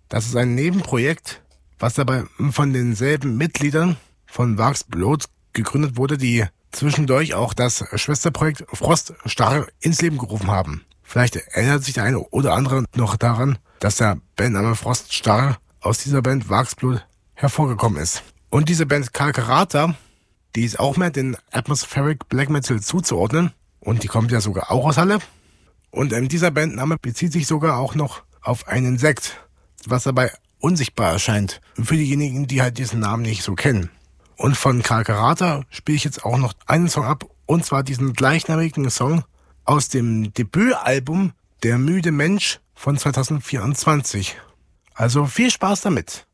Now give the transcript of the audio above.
Das ist ein Nebenprojekt, was dabei von denselben Mitgliedern von Wargs Blut gegründet wurde, die zwischendurch auch das Schwesterprojekt Froststarre ins Leben gerufen haben. Vielleicht erinnert sich der eine oder andere noch daran, dass der Bandname Froststarre aus dieser Band Wargs Blut hervorgekommen ist. Und diese Band Kalkarata, die ist auch mehr den Atmospheric Black Metal zuzuordnen. Und die kommt ja sogar auch aus Halle. Und dieser Bandname bezieht sich sogar auch noch auf ein Insekt, was dabei unsichtbar erscheint. Für diejenigen, die halt diesen Namen nicht so kennen. Und von Kalkarata spiele ich jetzt auch noch einen Song ab. Und zwar diesen gleichnamigen Song aus dem Debütalbum Der müde Mensch von 2024. Also viel Spaß damit.